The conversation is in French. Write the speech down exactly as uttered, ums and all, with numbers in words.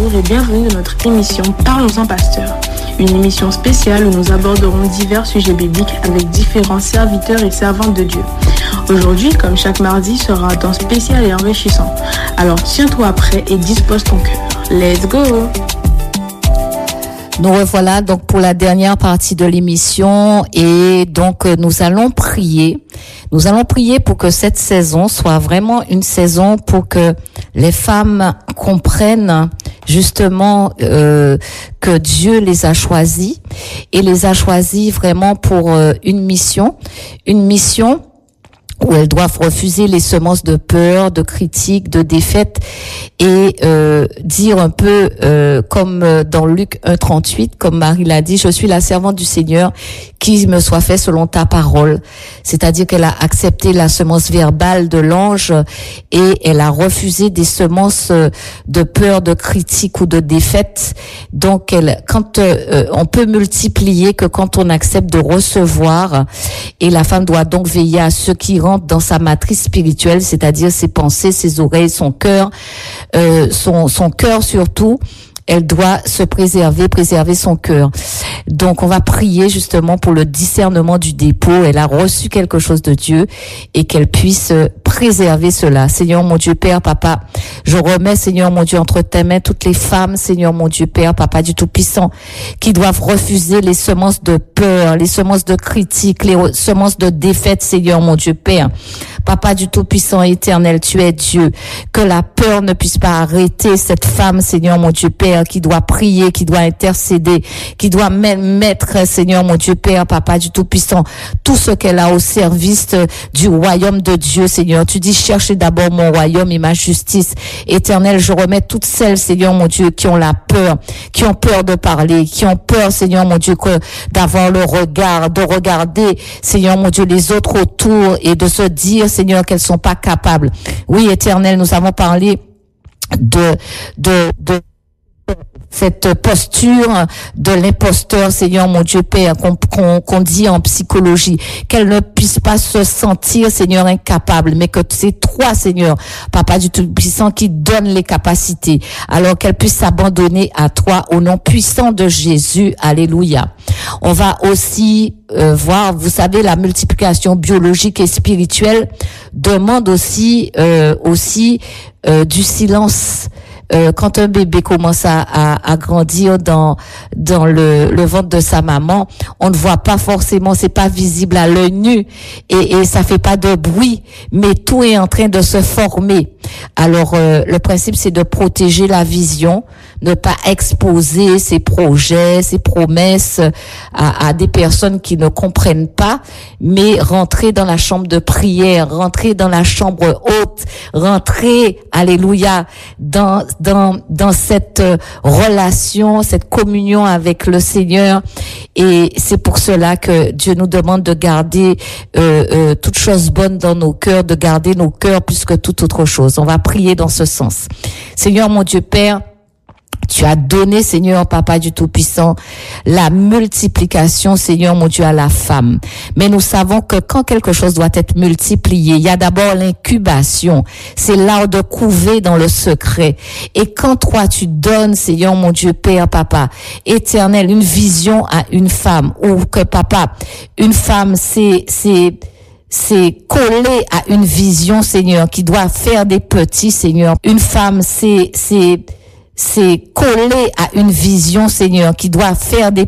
bonjour et bienvenue dans notre émission Parlons-en Pasteur, une émission spéciale où nous aborderons divers sujets bibliques avec différents serviteurs et servantes de Dieu. Aujourd'hui, comme chaque mardi, sera un temps spécial et enrichissant. Alors tiens-toi prêt et dispose ton cœur. Let's go! Nous revoilà donc pour la dernière partie de l'émission et donc nous allons prier. Nous allons prier pour que cette saison soit vraiment une saison pour que les femmes comprennent justement euh, que Dieu les a choisis et les a choisis vraiment pour euh, une mission, une mission où elles doivent refuser les semences de peur, de critique, de défaite et euh, dire un peu euh, comme dans Luc un trente-huit, comme Marie l'a dit, je suis la servante du Seigneur, qu'il me soit fait selon ta parole. C'est-à-dire qu'elle a accepté la semence verbale de l'ange et elle a refusé des semences de peur, de critique ou de défaite. Donc, elle, quand euh, on peut multiplier que quand on accepte de recevoir, et la femme doit donc veiller à ce qui rentre dans sa matrice spirituelle, c'est-à-dire ses pensées, ses oreilles, son cœur, euh, son son cœur surtout. Elle doit se préserver, préserver son cœur. Donc, on va prier justement pour le discernement du dépôt. Elle a reçu quelque chose de Dieu et qu'elle puisse préserver cela. Seigneur, mon Dieu, Père, Papa, je remets, Seigneur, mon Dieu, entre tes mains toutes les femmes, Seigneur, mon Dieu, Père, Papa du Tout-Puissant, qui doivent refuser les semences de peur, les semences de critique, les semences de défaite, Seigneur, mon Dieu, Père. Papa du Tout-Puissant éternel, tu es Dieu. Que la peur ne puisse pas arrêter cette femme, Seigneur, mon Dieu, Père, qui doit prier, qui doit intercéder, qui doit mettre, Seigneur, mon Dieu, Père, Papa du Tout-Puissant, tout ce qu'elle a au service du royaume de Dieu, Seigneur. Tu dis, cherchez d'abord mon royaume et ma justice. Éternel, je remets toutes celles, Seigneur, mon Dieu, qui ont la peur, qui ont peur de parler, qui ont peur, Seigneur, mon Dieu, que d'avoir le regard, de regarder, Seigneur, mon Dieu, les autres autour et de se dire, Seigneur, qu'elles sont pas capables. Oui, Éternel, nous avons parlé de, de, de, cette posture de l'imposteur, Seigneur, mon Dieu Père, qu'on, qu'on, qu'on dit en psychologie, qu'elle ne puisse pas se sentir, Seigneur, incapable, mais que c'est toi, Seigneur, Papa du Tout-Puissant, qui donne les capacités, alors qu'elle puisse s'abandonner à toi au nom puissant de Jésus. Alléluia. On va aussi euh, voir, vous savez, la multiplication biologique et spirituelle demande aussi euh, aussi euh, du silence. Euh, quand un bébé commence à, à, à grandir dans dans le, le ventre de sa maman, on ne voit pas forcément, c'est pas visible à l'œil nu et, et ça fait pas de bruit, mais tout est en train de se former. Alors euh, le principe c'est de protéger la vision, ne pas exposer ses projets, ses promesses à, à des personnes qui ne comprennent pas, mais rentrer dans la chambre de prière, rentrer dans la chambre haute, rentrer, alléluia, dans dans dans cette relation, cette communion avec le Seigneur. Et c'est pour cela que Dieu nous demande de garder euh, euh, toutes choses bonnes dans nos cœurs, de garder nos cœurs plus que toute autre chose. On va prier dans ce sens. Seigneur, mon Dieu Père, tu as donné, Seigneur, Papa du Tout-Puissant, la multiplication, Seigneur, mon Dieu, à la femme. Mais nous savons que quand quelque chose doit être multiplié, il y a d'abord l'incubation. C'est l'art de couver dans le secret. Et quand toi, tu donnes, Seigneur, mon Dieu, Père, Papa, éternel, une vision à une femme, ou que, Papa, une femme, c'est, c'est, c'est collé à une vision, Seigneur, qui doit faire des petits, Seigneur. Une femme, c'est, c'est, c'est collé à une vision, Seigneur, qui doit faire des